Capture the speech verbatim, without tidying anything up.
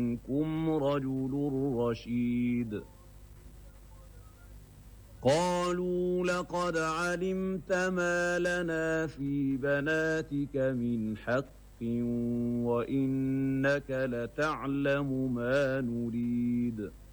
منكم رجل رشيد قالوا لقد علمت ما لنا في بناتك من حق وإنك لتعلم ما نريد